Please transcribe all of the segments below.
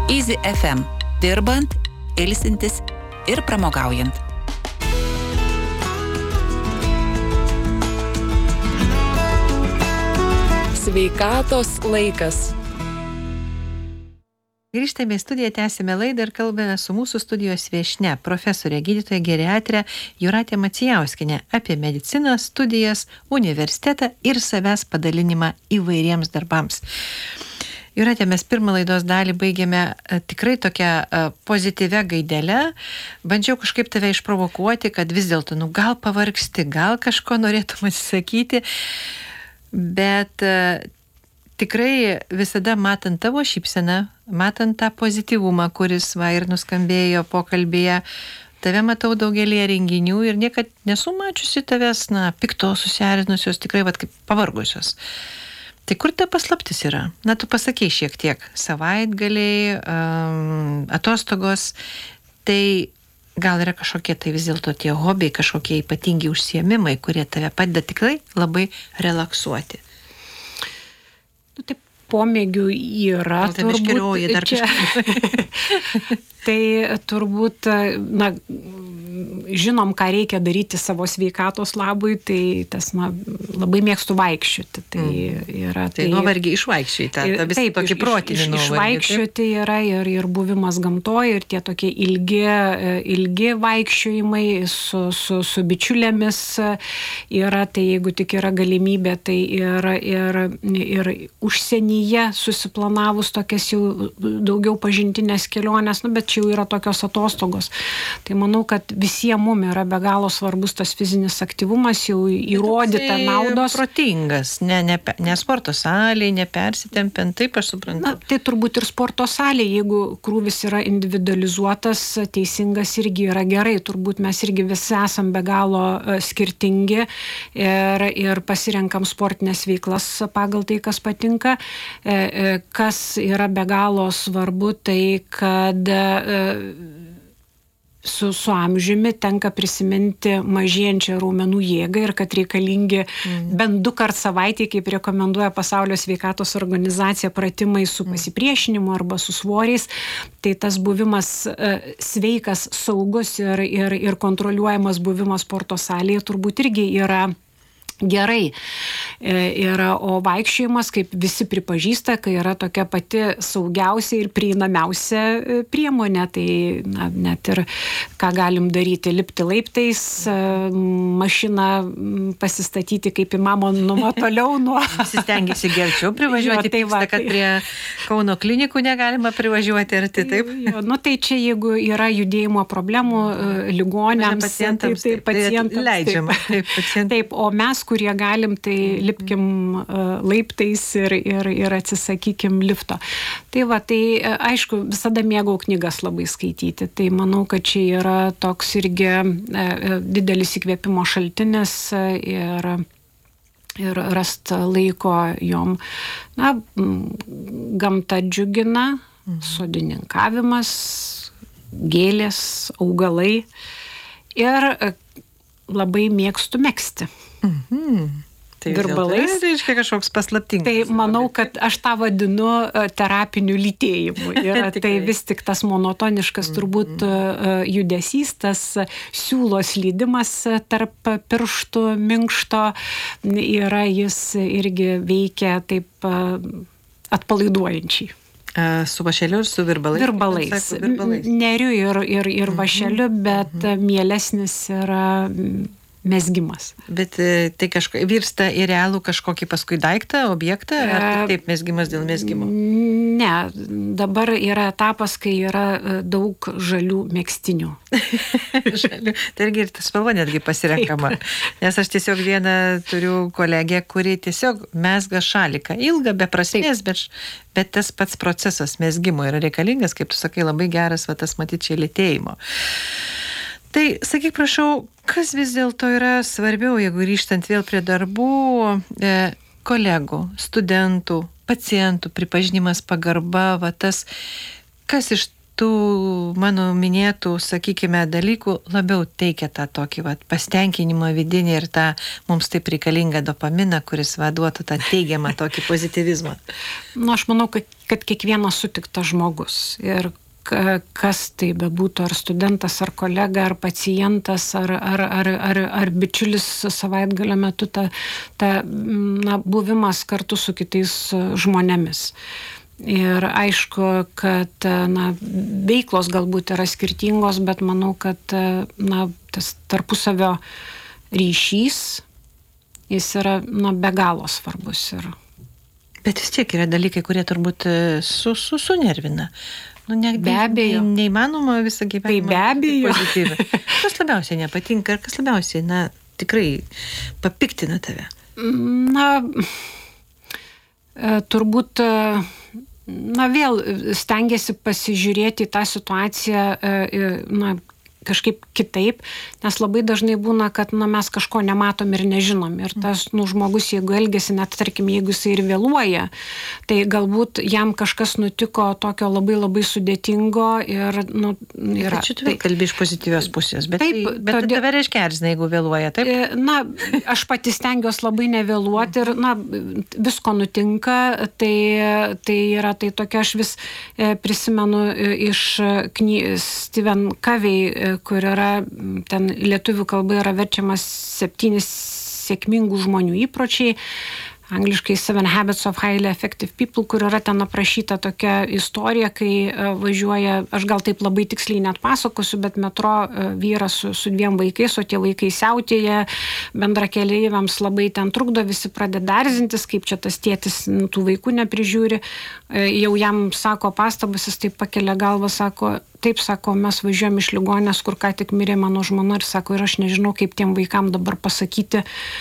Easy FM. Dirbant, ilsintis ir pramogaujant. Sveikatos laikas. Grįžtame į studiją, tęsime laidą ir kalbame su mūsų studijos viešnia, profesorė gydytoja geriatrė Jūratė Macijauskienė apie mediciną, studijas, universitetą ir savęs padalinimą įvairiems darbams. Jūratė, mes pirmą laidos dalį baigėme tikrai tokią pozityvę gaidelę. Bandžiau kažkaip tave išprovokuoti, kad vis dėlto, gal pavargsti, gal kažko norėtum atsisakyti, bet tikrai visada matant tavo šypseną, matant tą pozityvumą, kuris ir nuskambėjo pokalbėje, tave matau daugelį renginių ir niekad nesu mačiusi tavęs, piktos, susierzinusios, tikrai kaip pavargusios. Tai kur ta paslaptis yra? Tu pasakei šiek tiek, savaitgaliai, atostogos, tai gal yra kažkokie tai vis dėlto tie hobiai, kažkokie ypatingi užsiėmimai, kurie tave padeda tikrai labai relaksuoti. Taip, pomėgių yra. Tai meškerioji dar kažkaip. Tai turbūt, žinom, ką reikia daryti savo sveikatos labui, tai tas, labai mėgstu vaikščioti. Tai yra... Tai nuovargį išvaikščiai, visą tokį protinį nuovargį. Išvaikščioti yra ir buvimas gamtoje, ir tie tokie ilgi vaikščiojimai su bičiulėmis yra, tai jeigu tik yra galimybė, tai ir užsienyje susiplanavus tokias jau daugiau pažintinės kelionės, bet čia jau yra tokios atostogos. Tai manau, kad visiems mums yra be galo svarbus tas fizinis aktyvumas, jau įrodyta naudos. Protingas, ne sporto salėje, nepersitempiant, taip aš suprantu. Tai turbūt ir sporto salėje, jeigu krūvis yra individualizuotas, teisingas irgi yra gerai. Turbūt mes irgi visi esam be galo skirtingi ir pasirenkam sportinės veiklas pagal tai, kas patinka. Kas yra be galo svarbu, tai kad su amžiumi tenka prisiminti mažėjančią raumenų jėgą ir kad reikalingi bent 2 kart savaitėje, kaip rekomenduoja Pasaulio sveikatos organizacija, pratimai su pasipriešinimu arba su svoriais. Tai tas buvimas sveikas, saugus ir kontroliuojamas buvimas sporto salėje turbūt irgi yra gerai. O vaikščiojimas, kaip visi pripažįsta, kai yra tokia pati saugiausia ir prieinamiausia priemonė, tai net ir ką galim daryti, lipti laiptais, mašiną pasistatyti kaip įmanoma toliau nuo... Stengiasi gerčiau privažiuoti, kad prie Kauno klinikų negalima privažiuoti arti, taip? Tai čia jeigu yra judėjimo problemų ligoniams, pacientams, leidžiama. Taip, o mes, kurie galim, tai lipkim laiptais ir atsisakykim lifto. Tai aišku, visada mėgau knygas labai skaityti. Tai manau, kad čia yra toks irgi didelis įkvėpimo šaltinis ir rast laiko jom. Gamta džiugina, sodininkavimas, gėlės, augalai ir labai mėgstu megzti. Tai virbalais. Tai reiškia kažkoks paslaptingas. Tai manau, kad aš tą vadinu terapiniu lytėjimu. Tai vis tik tas monotoniškas turbūt judesys, tas siūlo slydimas tarp pirštų minkšto yra, jis irgi veikia taip atpalaiduojančiai. Su vašeliu ir su virbalais? Virbalais. Neriu ir vašeliu, bet mielesnis yra mezgimas. Bet tai virsta į realų kažkokį paskui daiktą, objektą, ar taip mezgimas dėl mezgimo? Ne, dabar yra etapas, kai yra daug žalių megztinių. Žalių. Tai irgi ir ta spalva netgi pasirenkama. Nes aš tiesiog vieną turiu kolegę, kuri tiesiog mezga šaliką. Ilgą, be prasmės, bet tas pats procesas mezgimo yra reikalingas, kaip tu sakai, labai geras, tas matyt čia lėtėjimo. Tai sakyk, prašau, kas vis dėlto yra svarbiau, jeigu grįžtant vėl prie darbų, kolegų, studentų, pacientų pripažinimas, pagarba, kas iš tų mano minėtų, sakykime, dalykų labiau teikia tą tokį pasitenkinimą vidinį ir tą mums taip reikalingą dopaminą, kuris duotų tą teigiamą tokį pozityvizmą? Aš manau, kad kad kiekvienas sutiktas žmogus ir kas tai bebūtų, ar studentas, ar kolega, ar pacientas, ar bičiulis savaitgalio metu, buvimas kartu su kitais žmonėmis. Ir aišku, kad veiklos galbūt yra skirtingos, bet manau, kad tas tarpusavio ryšys, jis yra be galo svarbus. Bet vis tiek yra dalykai, kurie turbūt sunervina. Be abejo. Neįmanoma visą gyvenimą. Tai be abejo. Pozityvi. Kas labiausiai nepatinka ir kas labiausiai, tikrai papiktina tave? Turbūt, vėl stengiasi pasižiūrėti į tą situaciją, kažkaip kitaip, nes labai dažnai būna, kad mes kažko nematom ir nežinom. Ir tas žmogus, jeigu elgiasi, net tarkim, jeigu jisai ir vėluoja, tai galbūt jam kažkas nutiko tokio labai labai sudėtingo ir yra. Čia tu kalbi iš pozityvios pusės, bet tave reiškia erzina, jeigu vėluoja, taip? Aš pati stengiuosi labai nevėluoti ir visko nutinka, tai yra tai tokia, aš vis prisimenu iš Stephen Covey, kur yra, ten lietuvių kalba yra verčiamas 7 sėkmingų žmonių įpročiai, angliškai 7 Habits of Highly Effective People, kur yra ten aprašyta tokia istorija, kai važiuoja, aš gal taip labai tiksliai net pasakosiu, bet metro vyras su 2 vaikais, o tie vaikai siautėja, bendrakeleiviams labai ten trukdo, visi pradeda erzintis, kaip čia tas tėtis tų vaikų neprižiūri, jau jam sako pastabas, jis taip pakelia galvą, sako, mes važiuojam iš ligoninės, kur ką tik mirė mano žmona ir sako, ir aš nežinau, kaip tiem vaikam dabar pasakyti,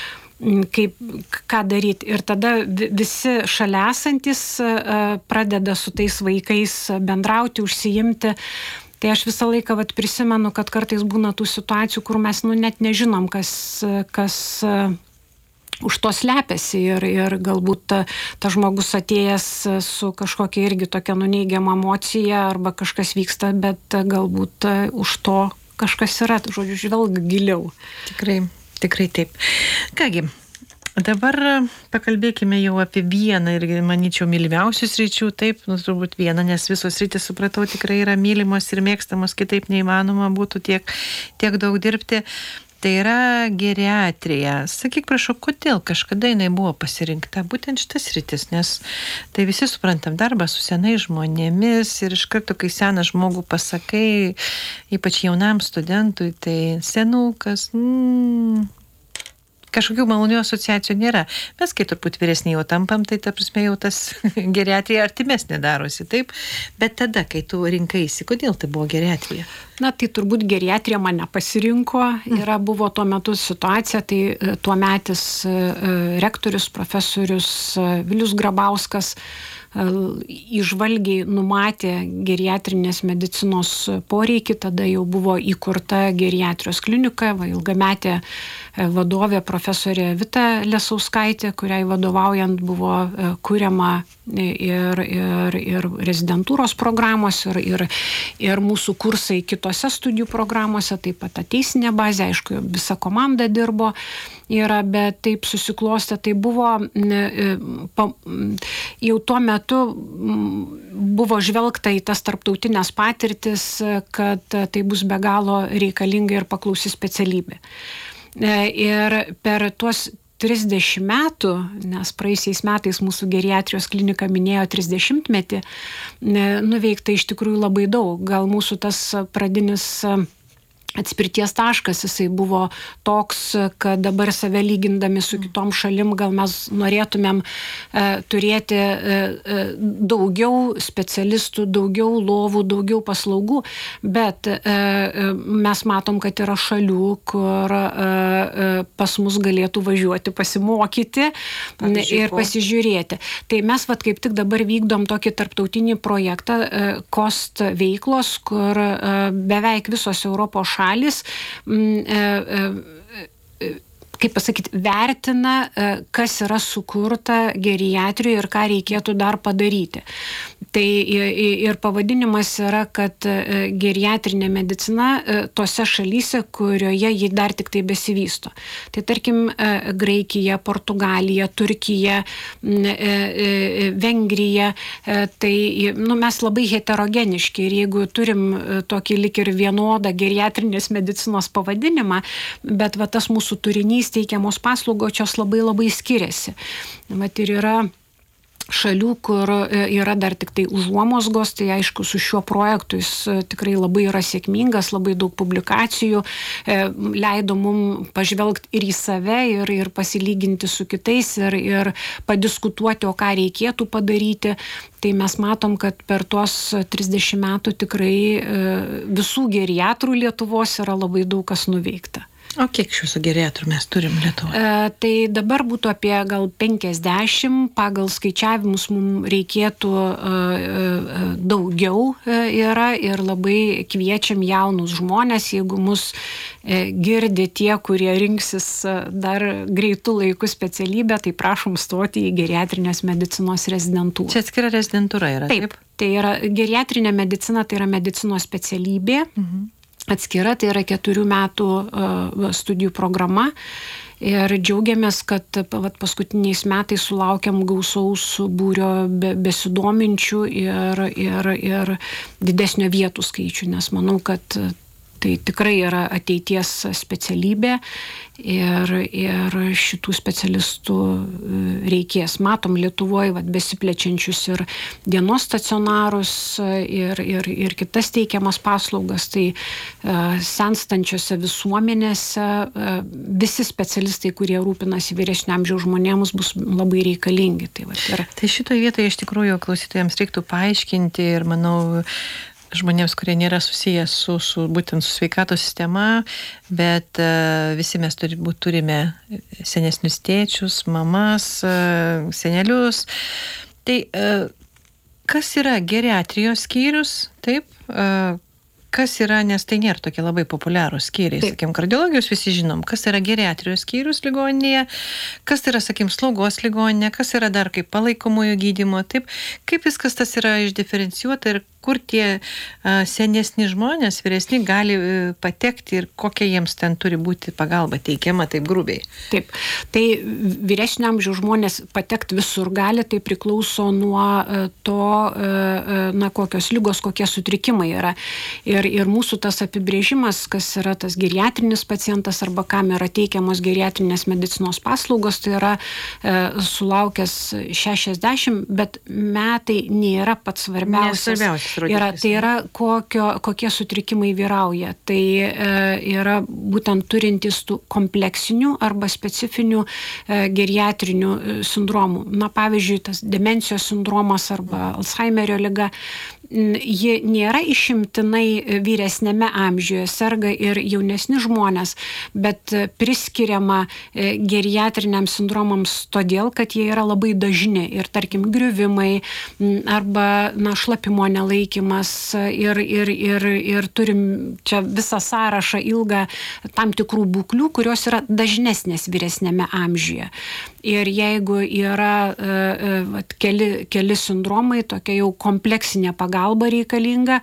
ką daryti. Ir tada visi šalia esantis pradeda su tais vaikais bendrauti, užsiimti. Tai aš visą laiką prisimenu, kad kartais būna tų situacijų, kur mes net nežinom, kas už to slepiasi ir galbūt ta žmogus atėjęs su kažkokia irgi tokia nuneigiama emocija arba kažkas vyksta, bet galbūt už to kažkas yra, žodžiu, žvelg giliau. Tikrai taip. Kągi, dabar pakalbėkime jau apie vieną ir, manyčiau, mylimiausių sričių, taip, turbūt vieną, nes visos sritys, supratau, tikrai yra mylimos ir mėgstamos, kitaip neįmanoma būtų tiek daug dirbti. Tai yra geriatrija. Sakyk, prašau, kodėl kažkada jinai buvo pasirinkta būtent šitas sritis, nes tai visi suprantam darbą su senais žmonėmis ir iš karto, kai seną žmogų pasakai, ypač jaunam studentui, tai senukas, kažkokių malonių asociacijų nėra. Mes, kai turbūt vyresniai jau tampam, tai ta prasme jau tas geriatrija artimesnė darosi, taip? Bet tada, kai tu rinkaisi, kodėl tai buvo geriatrija? Tai turbūt geriatrija mane pasirinko. Buvo tuo metu situacija, tai tuometis rektorius, profesorius Vilius Grabauskas įžvalgiai numatė geriatrinės medicinos poreikį, tada jau buvo įkurta geriatrijos klinika, ilgametė vadovė profesorė Vita Lesauskaitė, kuriai vadovaujant buvo kuriama ir rezidentūros programos, ir mūsų kursai kitose studijų programuose, taip pat teisinė bazė, aišku, visa komanda dirbo, bet taip susiklostė, tai buvo jau tuo metu buvo žvelgta į tas tarptautinės patirtis, kad tai bus be galo reikalinga ir paklausi specialybė. Ir per tuos 30 metų, nes praėjusiais metais mūsų geriatrijos klinika minėjo 30-metį, nuveikta iš tikrųjų labai daug. Gal mūsų tas pradinis atspirties taškas, jisai buvo toks, kad dabar save lygindami su kitom šalim, gal mes norėtumėm turėti daugiau specialistų, daugiau lovų, daugiau paslaugų, bet mes matom, kad yra šalių, kur pas mus galėtų važiuoti, pasimokyti ir pasižiūrėti. Tai mes kaip tik dabar vykdom tokį tarptautinį projektą COST veiklos, kur beveik visos Europos šalis kaip pasakyti, vertina, kas yra sukurta geriatrijoje ir ką reikėtų dar padaryti. Tai ir pavadinimas yra, kad geriatrinė medicina tose šalyse, kurioje ji dar tik tai besivysto. Tai tarkim Graikija, Portugalija, Turkija, Vengrija, tai mes labai heterogeniški ir jeigu turim tokį lik ir vienodą geriatrinės medicinos pavadinimą, bet va tas mūsų turinys teikiamos paslaugos jos labai labai skiriasi. Vat ir yra šalių, kur yra dar tik tai užuomazgos, tai aišku, su šiuo projektu jis tikrai labai yra sėkmingas, labai daug publikacijų, leido mum pažvelgti ir į save, ir pasilyginti su kitais, ir padiskutuoti, o ką reikėtų padaryti. Tai mes matom, kad per tuos 30 metų tikrai visų geriatrų Lietuvos yra labai daug kas nuveikta. O kiek šių geriatrų mes turim Lietuvoje? Tai dabar būtų apie gal 50, pagal skaičiavimus mums reikėtų daugiau yra ir labai kviečiam jaunus žmonės, jeigu mus girdi tie, kurie rinksis dar greitų laikų specialybę, tai prašom stoti į geriatrinės medicinos rezidentūrą. Čia atskira rezidentūra yra, taip? Tai yra geriatrinė medicina, tai yra medicinos specialybė. Atskira, tai yra 4 metų studijų programa ir džiaugiamės, kad paskutiniais metais sulaukiam gausaus būrio besidominčių ir didesnio vietų skaičių, nes manau, kad tai tikrai yra ateities specialybė ir šitų specialistų reikės. Matom Lietuvoje besiplečiančius ir dienos stacionarus ir kitas teikiamas paslaugas, tai senstančiose visuomenėse visi specialistai, kurie rūpinasi vyresnio amžiaus žmonėms, bus labai reikalingi. Tai šitoje vietoje iš tikrųjų klausytojams reiktų paaiškinti ir manau, žmonėms, kurie nėra susijęs būtent su sveikatos sistema, bet visi mes turime senesnius tėčius, mamas, senelius. Tai kas yra geriatrijos skyrius? Taip? Kas yra, nes tai nėra tokie labai populiarūs skyriai, sakykim, kardiologijos visi žinom, kas yra geriatrijos skyrius ligoninėje, kas yra, sakykim, slaugos ligoninė, kas yra dar kaip palaikomojo gydymo, taip, kaip viskas tas yra išdiferencijuota ir kur tie senesni žmonės, vyresni gali patekti ir kokia jiems ten turi būti pagalba teikiama, taip grubiai. Taip, tai vyresnio amžiaus žmonės patekti visur gali, tai priklauso nuo to, kokios ligos, kokie sutrikimai yra. Ir mūsų tas apibrėžimas, kas yra tas geriatrinis pacientas arba kam yra teikiamos geriatrinės medicinos paslaugos, tai yra sulaukęs 60, bet metai nėra pats svarbiausias. Tai yra kokie sutrikimai vyrauja. Tai yra būtent turintys tų kompleksinių arba specifinių geriatrinių sindromų. Pavyzdžiui, tas demencijos sindromas arba Alzheimerio liga, ji nėra išimtinai vyresnėme amžiuje, serga ir jaunesni žmonės, bet priskiriama geriatriniams sindromams todėl, kad jie yra labai dažni ir, tarkim, griuvimai arba šlapimo nelaikymas ir turim čia visą sąrašą ilgą tam tikrų būklių, kurios yra dažnesnės vyresnėme amžiuje. Ir jeigu yra keli sindromai, tokia jau kompleksinė pagalba reikalinga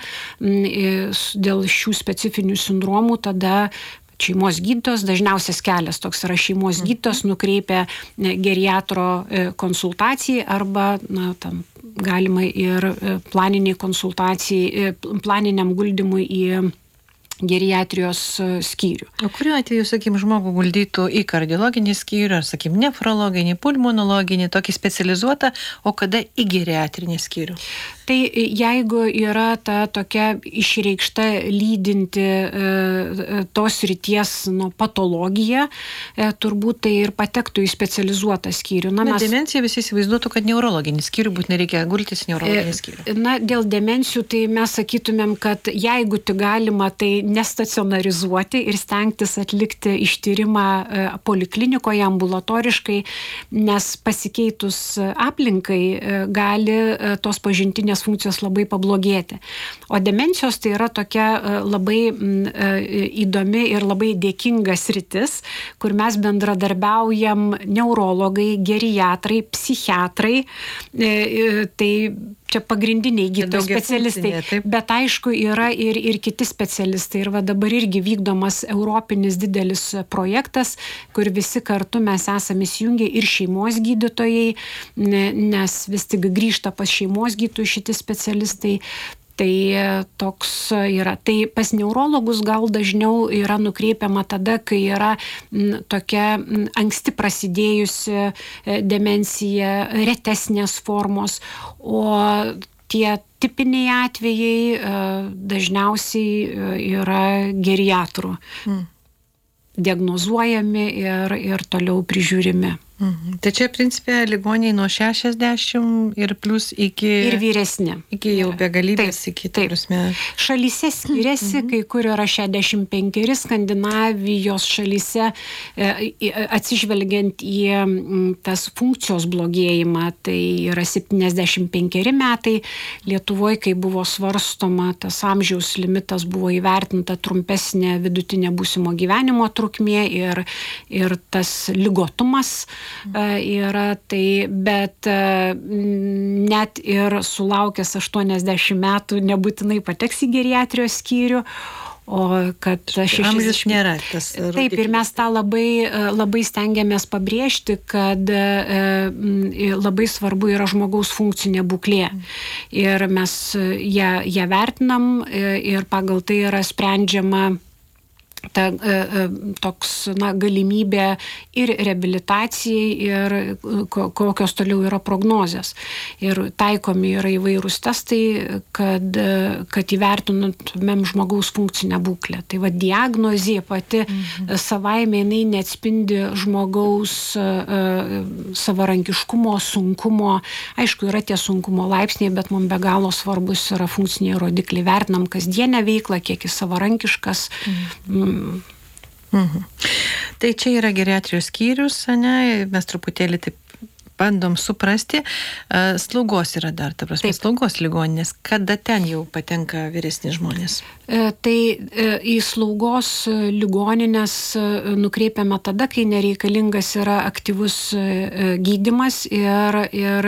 dėl šių specifinių sindromų, tada šeimos gydytojas, dažniausias kelias toks yra šeimos gydytojas, nukreipia geriatro konsultacijai arba tam galima ir planiniai konsultacijai, planiniam guldymui į geriatrijos skyrių. O kuriuo atveju, sakykim, žmogų guldytų į kardiologinį skyrių, ar, sakykim, nefrologinį, pulmonologinį, tokį specializuotą, o kada į geriatrinį skyrių? Tai jeigu yra ta tokia išreikšta lydinti tos ryties patologija, turbūt tai ir patektų į specializuotą skyrių. Demencija visi įsivaizduotų, kad neurologinį skyrių būtų nereikia gultis į neurologinį skyrių. Dėl demencijų tai mes sakytumėm, kad jeigu tik galima, tai nestacionarizuoti ir stengtis atlikti ištyrimą poliklinikoje, ambulatoriškai, nes pasikeitus aplinkai gali tos pažintinės funkcijos labai pablogėti. O demencijos tai yra tokia labai įdomi ir labai dėkinga sritis, kur mes bendradarbiaujam neurologai, geriatrai, psichiatrai, tai čia pagrindiniai gydytojai specialistai, bet aišku yra ir kiti specialistai. Ir dabar irgi vykdomas europinis didelis projektas, kur visi kartu mes esame įsijungę ir šeimos gydytojai, nes vis tik grįžta pas šeimos gydytojų šitie specialistai. Tai toks yra. Tai pas neurologus gal dažniau yra nukreipiama tada, kai yra tokia anksti prasidėjusi demencija, retesnės formos, o tie tipiniai atvejai dažniausiai yra geriatrų diagnozuojami ir toliau prižiūrimi. Tai čia, principė, ligoniai nuo 60 ir plus iki... Ir vyresni. Iki jau begalybės, iki prasme. Šalyse skiriasi, kai kur yra 65, Skandinavijos šalyse, atsižvelgiant į tas funkcijos blogėjimą, tai yra 75 metai. Lietuvoje, kai buvo svarstoma, tas amžiaus limitas buvo įvertinta trumpesnė vidutinė būsimo gyvenimo trukmė ir tas ligotumas yra, tai, bet net ir sulaukęs 80 metų nebūtinai pateks į geriatrijos skyrių, o kad amžius nėra tas rodiklis. Taip, ir mes tą labai stengiamės pabrėžti, kad labai svarbu yra žmogaus funkcinė būklė. Ir mes ją vertinam ir pagal tai yra sprendžiama toks galimybė ir reabilitacijai, ir kokios toliau yra prognozės. Ir taikomi yra įvairūs testai, kad įvertintumėm žmogaus funkcinę būklę. Tai diagnozė pati savaime jinai neatspindi žmogaus savarankiškumo, sunkumo. Aišku, yra tie sunkumo laipsniai, bet mums be galo svarbus yra funkciniai rodikliai. Vertinam kasdienę veiklą, kiek jis savarankiškas. Tai čia yra geriatrijos skyrius, ne? Mes truputėlį taip bandom suprasti. Slaugos yra dar, ta prasme, slaugos ligoninės. Kada ten jau patenka vyresni žmonės? Tai į slaugos ligoninės nukreipiame tada, kai nereikalingas yra aktyvus gydymas ir